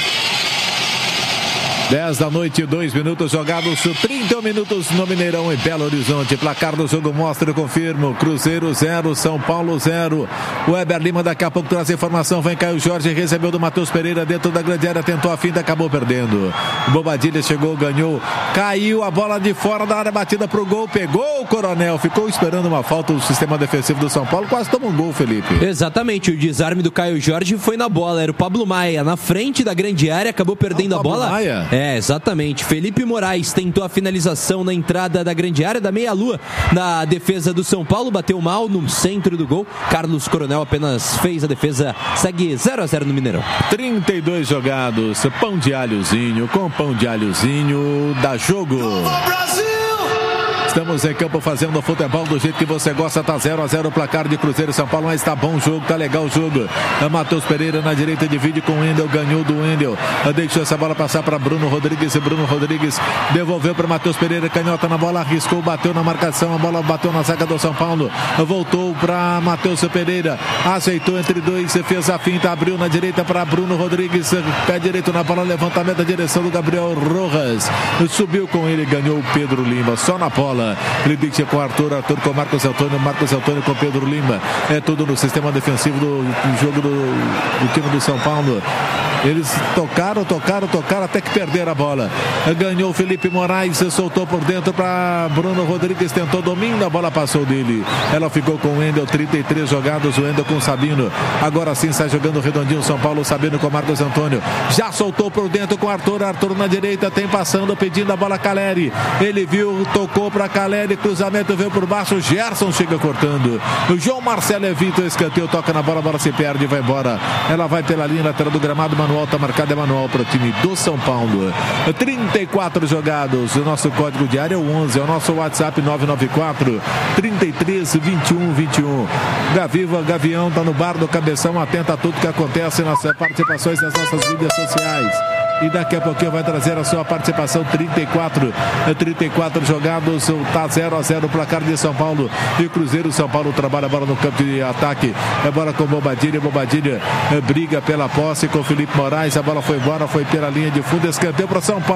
10 da noite, 2 minutos jogados, 31 minutos no Mineirão em Belo Horizonte. Placar do jogo mostra e confirma: Cruzeiro 0, São Paulo 0. O Weber Lima daqui a pouco traz informação. Vem Caio Jorge, recebeu do Matheus Pereira dentro da grande área, tentou a finta, acabou perdendo. Bobadilha chegou, ganhou, caiu a bola de fora da área, batida pro gol, pegou o Coronel, ficou esperando uma falta do sistema defensivo do São Paulo, quase tomou um gol, Felipe. Exatamente, o desarme do Caio Jorge foi na bola, era o Pablo Maia na frente da grande área, acabou perdendo a bola. Maia? Exatamente. Felipe Moraes tentou a finalização na entrada da grande área, da meia-lua, na defesa do São Paulo, bateu mal no centro do gol. Carlos Coronel apenas fez a defesa, segue 0-0 no Mineirão. 32 jogados, pão de alhozinho, com pão de alhozinho, dá jogo. Estamos em campo fazendo futebol do jeito que você gosta. Tá 0-0 o placar de Cruzeiro e São Paulo, mas tá bom o jogo, tá legal o jogo. Matheus Pereira na direita, divide com o Wendel, ganhou do Wendel, deixou essa bola passar para Bruno Rodrigues, e Bruno Rodrigues devolveu para Matheus Pereira, canhota na bola, arriscou, bateu na marcação, a bola bateu na zaga do São Paulo, voltou para Matheus Pereira, aceitou entre dois, fez a finta, abriu na direita para Bruno Rodrigues, pé direito na bola, levantamento da direção do Gabriel Rojas, subiu com ele, ganhou o Pedro Lima, só na bola. Ele deixa com Arthur com Marcos Antônio com Pedro Lima. É tudo no sistema defensivo do jogo do time do São Paulo. Eles tocaram até que perderam a bola. Ganhou o Felipe Moraes, soltou por dentro para Bruno Rodrigues, tentou domínio, a bola passou dele. Ela ficou com o Wendel, 33 jogados, o Wendel com o Sabino. Agora sim sai jogando redondinho São Paulo, Sabino com Marcos Antônio. Já soltou por dentro com Arthur na direita, tem passando, pedindo a bola Caleri. Ele viu, tocou para Caleri, cruzamento veio por baixo, Gerson chega cortando. O João Marcelo evita o escanteio, toca na bola, a bola se perde e vai embora. Ela vai pela linha lateral do gramado, Manuel está marcado, é Manuel para o time do São Paulo. 34 jogados, o nosso código de área é o 11, é o nosso WhatsApp 994 33 21 21. Gavião tá no bar do Cabeção, atenta a tudo que acontece nas participações das nossas mídias sociais. E daqui a pouquinho vai trazer a sua participação. 34 jogados, tá 0-0 o placar de São Paulo e o Cruzeiro. São Paulo trabalha a bola no campo de ataque, é bola com Bobadilha briga pela posse com Felipe Moraes, a bola foi embora, foi pela linha de fundo, escanteio para São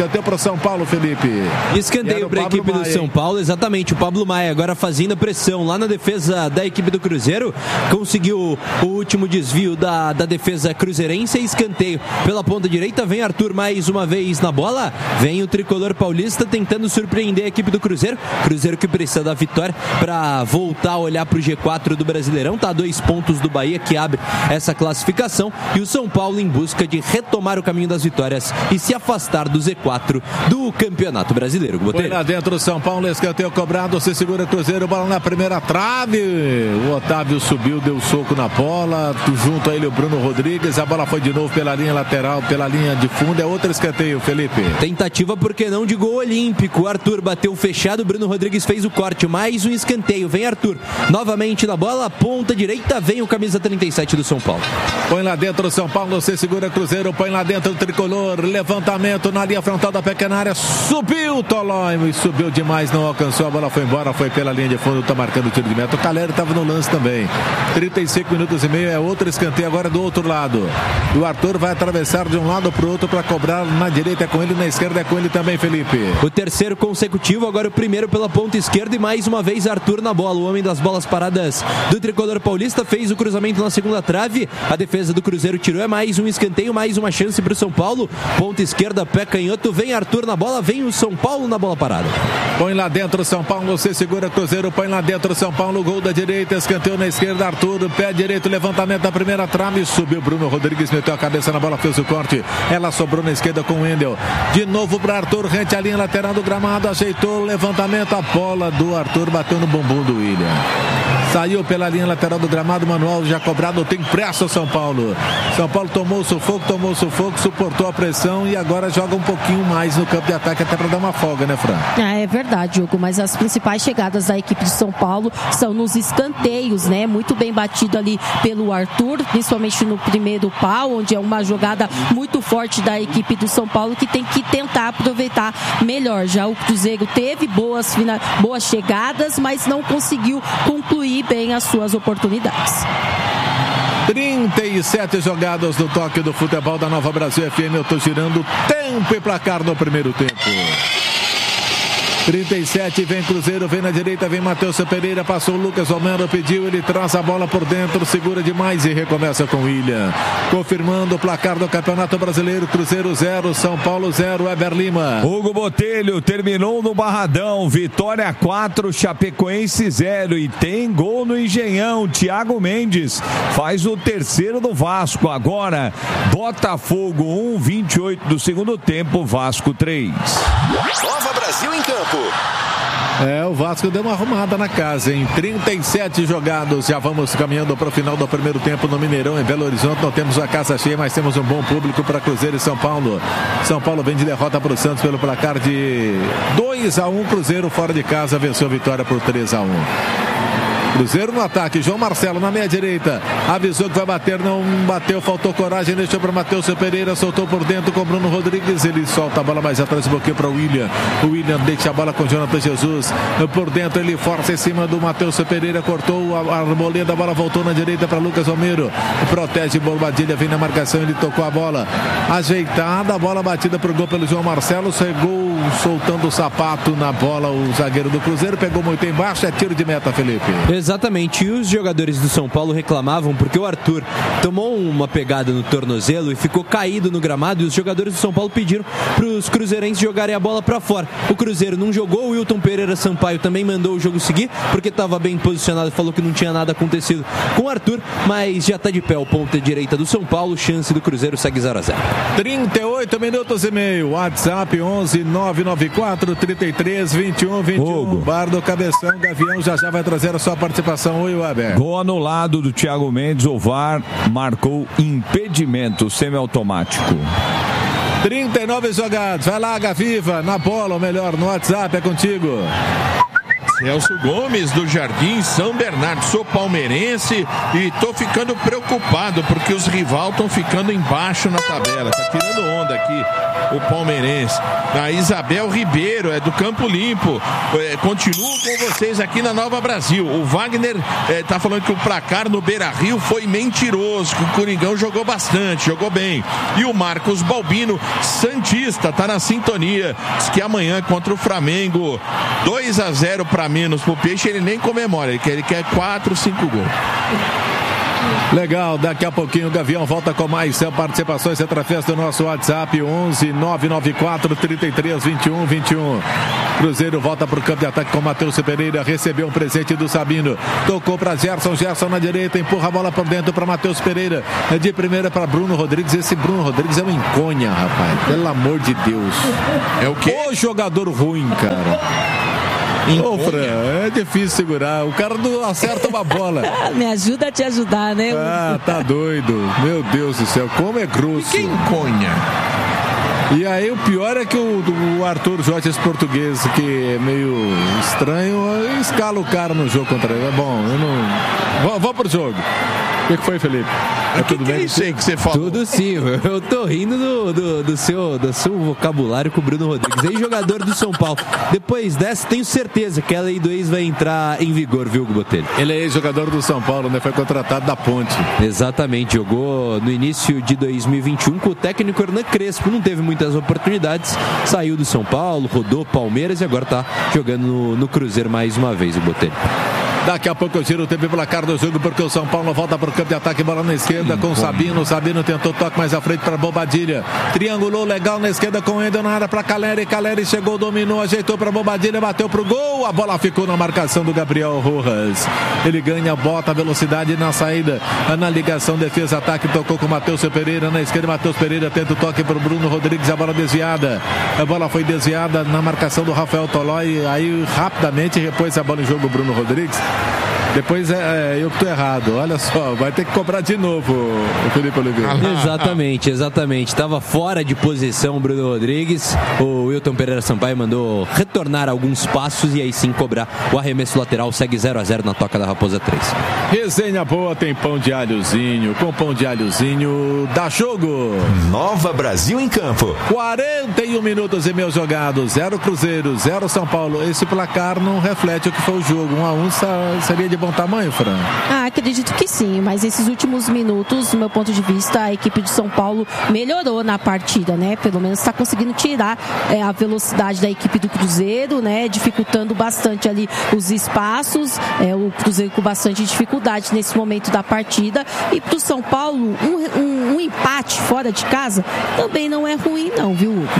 Paulo, Felipe. Escanteio para a equipe do São Paulo, exatamente, o Pablo Maia agora fazendo a pressão lá na defesa da equipe do Cruzeiro, conseguiu o último desvio da defesa cruzeirense, escanteio pela ponta direita. Vem Arthur mais uma vez na bola. Vem o tricolor paulista tentando surpreender a equipe do Cruzeiro. Cruzeiro que precisa da vitória para voltar a olhar para o G4 do Brasileirão. Tá a 2 pontos do Bahia, que abre essa classificação. E o São Paulo em busca de retomar o caminho das vitórias e se afastar do Z4 do Campeonato Brasileiro. Foi lá dentro o São Paulo, escanteio cobrado. Se segura Cruzeiro, bola na primeira trave. O Otávio subiu, deu soco na bola. Junto a ele o Bruno Rodrigues. A bola foi de novo pela linha lateral, pela linha de fundo, é outro escanteio, Felipe. Tentativa, porque não, de gol olímpico. O Arthur bateu fechado, Bruno Rodrigues fez o corte, mais um escanteio. Vem Arthur novamente na bola, ponta direita, vem o camisa 37 do São Paulo. Põe lá dentro o São Paulo, se segura Cruzeiro, põe lá dentro o tricolor, levantamento na linha frontal da pequena área, subiu Tolói, subiu demais, não alcançou, a bola foi embora, foi pela linha de fundo, tá marcando o tiro de meta. O Caleri estava no lance também. 35 minutos e meio, é outro escanteio agora do outro lado. E o Arthur vai atravessar de um lado pro outro para cobrar, na direita é com ele, na esquerda é com ele também, Felipe. O terceiro consecutivo, agora o primeiro pela ponta esquerda e mais uma vez Arthur na bola, o homem das bolas paradas do tricolor paulista, fez o cruzamento na segunda trave, a defesa do Cruzeiro tirou, é mais um escanteio, mais uma chance para o São Paulo, ponta esquerda, pé canhoto, vem Arthur na bola, vem o São Paulo na bola parada. Põe lá dentro o São Paulo, você segura Cruzeiro, põe lá dentro o São Paulo, gol da direita, escanteio na esquerda, Arthur, pé direito, levantamento da primeira trave, subiu Bruno Rodrigues, meteu a cabeça na bola, fez o corte, ela sobrou na esquerda com o Wendel, de novo para Arthur, rente a linha lateral do gramado, ajeitou o levantamento, a bola do Arthur bateu no bumbum do William. Saiu pela linha lateral do gramado, Manuel já cobrado, tem pressa o São Paulo. São Paulo tomou o sufoco, suportou a pressão e agora joga um pouquinho mais no campo de ataque, até para dar uma folga, né, Fran? É verdade, Hugo, mas as principais chegadas da equipe de São Paulo são nos escanteios, né? Muito bem batido ali pelo Arthur, principalmente no primeiro pau, onde é uma jogada muito forte da equipe do São Paulo, que tem que tentar aproveitar melhor. Já o Cruzeiro teve boas chegadas, mas não conseguiu concluir bem as suas oportunidades. 37 jogadas no toque do futebol da Nova Brasil FM. Eu tô girando tempo e placar no primeiro tempo. 37, vem Cruzeiro, vem na direita, vem Matheus Pereira, passou o Lucas Romero, pediu, ele traz a bola por dentro, segura demais e recomeça com o William. Confirmando o placar do Campeonato Brasileiro, Cruzeiro 0, São Paulo 0, Eber Lima. Hugo Botelho terminou no Barradão, Vitória 4, Chapecoense 0 e tem gol no Engenhão, Thiago Mendes faz o terceiro do Vasco. Agora, Botafogo 1, 28 do segundo tempo, Vasco 3. Nova Brasil em campo. O Vasco deu uma arrumada na casa, em 37 jogados, já vamos caminhando para o final do primeiro tempo no Mineirão, em Belo Horizonte. Não temos a casa cheia, mas temos um bom público para Cruzeiro e São Paulo. São Paulo vem de derrota para o Santos pelo placar de 2-1, Cruzeiro fora de casa venceu a Vitória por 3-1. Cruzeiro no ataque, João Marcelo na meia direita, avisou que vai bater, não bateu, faltou coragem, deixou para Matheus Pereira, soltou por dentro com Bruno Rodrigues, ele solta a bola mais atrás, bloqueio para o William deixa a bola com Jonathan Jesus, por dentro ele força em cima do Matheus Pereira, cortou a arboleda, a bola voltou na direita para Lucas Romero, protege Bobadilha, vem na marcação, ele tocou a bola, ajeitada, a bola batida para o gol pelo João Marcelo, chegou soltando o sapato na bola, o zagueiro do Cruzeiro, pegou muito embaixo, é tiro de meta, Felipe. Exatamente, e os jogadores do São Paulo reclamavam porque o Arthur tomou uma pegada no tornozelo e ficou caído no gramado, e os jogadores do São Paulo pediram para os cruzeirenses jogarem a bola para fora. O Cruzeiro não jogou, o Wilton Pereira Sampaio também mandou o jogo seguir, porque estava bem posicionado e falou que não tinha nada acontecido com o Arthur, mas já está de pé o ponta direita do São Paulo, chance do Cruzeiro segue 0-0. 38 minutos e meio, WhatsApp 11 994 33 21 21. Bar do Cabeção, Gavião já vai trazer a sua participação. Oi, Weber. Gol anulado do Thiago Mendes, o VAR marcou impedimento semiautomático. 39 jogados, vai lá, Gaviva, na bola, ou melhor, no WhatsApp, é contigo. Celso Gomes do Jardim São Bernardo. Sou palmeirense e tô ficando preocupado porque os rivais estão ficando embaixo na tabela. Tá tirando onda aqui o palmeirense. A Isabel Ribeiro é do Campo Limpo. Continuo com vocês aqui na Nova Brasil. O Wagner tá falando que o placar no Beira-Rio foi mentiroso, que o Coringão jogou bastante, jogou bem. E o Marcos Balbino, santista, tá na sintonia. Diz que amanhã contra o Flamengo 2-0 para menos pro Peixe, ele nem comemora, ele quer 4, 5 gols. Legal, daqui a pouquinho o Gavião volta com mais participações através do nosso WhatsApp 11 994 33 21 21. Cruzeiro volta para o campo de ataque com Matheus Pereira, recebeu um presente do Sabino, tocou para Gerson na direita, empurra a bola por dentro para Matheus Pereira, de primeira para Bruno Rodrigues. Esse Bruno Rodrigues é um enconha, rapaz, pelo amor de Deus. É o quê? O jogador ruim, cara. Ô, Fran, é difícil segurar. O cara não acerta uma bola. Me ajuda a te ajudar, né? Ah, tá doido. Meu Deus do céu, como é grosso. E quem conha? E aí o pior é que o Arthur Jorge, esse português, que é meio estranho, escala o cara no jogo contra ele. É bom, eu não... Vamos pro jogo. O que foi, Felipe? Tudo bem? Isso aí que você falou. Tudo sim, eu tô rindo do seu vocabulário com o Bruno Rodrigues. Ex-jogador do São Paulo. Depois dessa, tenho certeza que a lei do ex vai entrar em vigor, viu, Botelho? Ele é ex-jogador do São Paulo, né? Foi contratado da Ponte. Exatamente, jogou no início de 2021 com o técnico Hernan Crespo. Não teve muitas oportunidades, saiu do São Paulo, rodou Palmeiras e agora tá jogando no Cruzeiro mais uma vez, o Botelho. Daqui a pouco eu tiro o tempo placar do jogo, porque o São Paulo volta para o campo de ataque, bola na esquerda com o Sabino. Sabino tentou toque mais à frente para Bobadilha. Triangulou legal na esquerda com o Ender na área para Caleri. Caleri chegou, dominou, ajeitou para Bobadilha, bateu pro gol. A bola ficou na marcação do Gabriel Rojas. Ele ganha, bota velocidade na saída. Na ligação, defesa, ataque, tocou com o Matheus Pereira na esquerda. Matheus Pereira tenta o toque para o Bruno Rodrigues. A bola desviada. A bola foi desviada na marcação do Rafael Tolói. Aí rapidamente repôs a bola em jogo o Bruno Rodrigues. Depois eu que tô errado, olha só, vai ter que cobrar de novo o Felipe Oliveira. Exatamente, estava fora de posição o Bruno Rodrigues, o Wilton Pereira Sampaio mandou retornar alguns passos e aí sim cobrar o arremesso lateral, segue 0-0 na Toca da Raposa 3. Resenha boa, tem pão de alhozinho, com pão de alhozinho dá jogo. Nova Brasil em campo. 41 minutos e meio jogados, 0 Cruzeiro, 0 São Paulo. Esse placar não reflete o que foi o jogo, 1-1 seria de bom tamanho, Fran? Acredito que sim, mas esses últimos minutos, do meu ponto de vista, a equipe de São Paulo melhorou na partida, né? Pelo menos está conseguindo tirar a velocidade da equipe do Cruzeiro, né? Dificultando bastante ali os espaços, o Cruzeiro com bastante dificuldade nesse momento da partida. E para o São Paulo, um empate fora de casa também não é ruim não, viu, Hugo?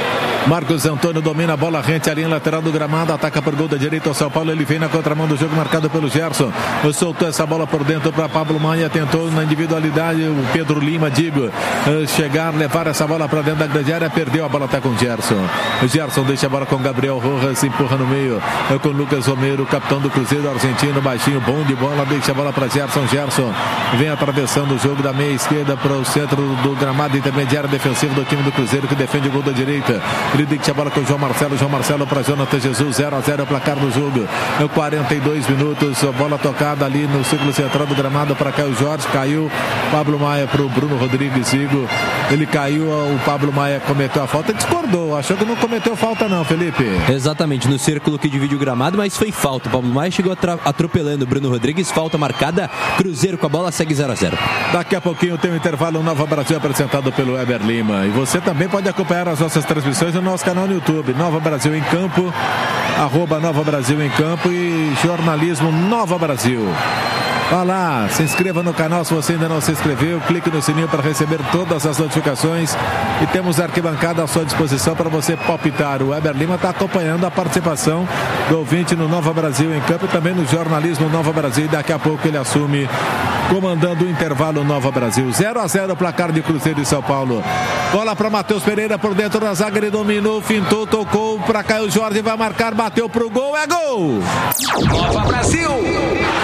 Marcos Antônio domina a bola rente, a linha lateral do gramado, ataca por gol da direita ao São Paulo, ele vem na contramão do jogo marcado pelo Gerson, soltou essa bola por dentro para Pablo Maia, tentou na individualidade o Pedro Lima, chegar, levar essa bola para dentro da grande área, perdeu a bola até com o Gerson deixa a bola com Gabriel Rojas, empurra no meio, com Lucas Romero, capitão do Cruzeiro argentino, baixinho, bom de bola, deixa a bola para Gerson vem atravessando o jogo da meia esquerda para o centro do gramado intermediário defensivo do time do Cruzeiro, que defende o gol da direita. Ele deixa a bola com o João Marcelo para Jonathan Jesus, 0-0 o placar do jogo. 42 minutos, a bola tocada ali no círculo central do gramado para Caio Jorge, caiu Pablo Maia para o Bruno Rodrigues, ele caiu, o Pablo Maia cometeu a falta, discordou, achou que não cometeu falta não, Felipe. Exatamente, no círculo que divide o gramado, mas foi falta, o Pablo Maia chegou atropelando o Bruno Rodrigues, falta marcada, Cruzeiro com a bola, segue 0-0. Daqui a pouquinho tem um intervalo Nova Brasil apresentado pelo Weber Lima, e você também pode acompanhar as nossas transmissões no nosso canal no YouTube, Nova Brasil em Campo, @Nova Brasil em Campo, e jornalismo Nova Nova Brasil. Vá lá, se inscreva no canal se você ainda não se inscreveu, clique no sininho para receber todas as notificações e temos a arquibancada à sua disposição para você palpitar. O Weber Lima está acompanhando a participação do ouvinte no Nova Brasil em Campo e também no jornalismo Nova Brasil, e daqui a pouco ele assume comandando o intervalo Nova Brasil. 0-0 o placar de Cruzeiro e São Paulo. Bola para Matheus Pereira por dentro da zaga, ele dominou, fintou, tocou para Caio Jorge, vai marcar, bateu pro gol, é gol! Nova Brasil!